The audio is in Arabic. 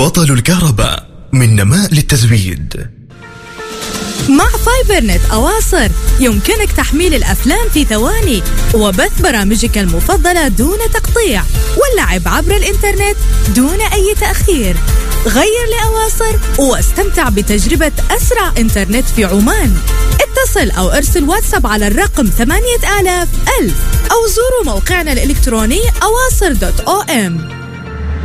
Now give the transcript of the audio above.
بطل الكهرباء من نماء للتزويد. مع فايبر نت أواصر يمكنك تحميل الأفلام في ثواني وبث برامجك المفضلة دون تقطيع واللعب عبر الإنترنت دون أي تأخير. غير لأواصر واستمتع بتجربة أسرع إنترنت في عمان. اتصل أو ارسل واتساب على الرقم 8000 أو زوروا موقعنا الإلكتروني awasr.om.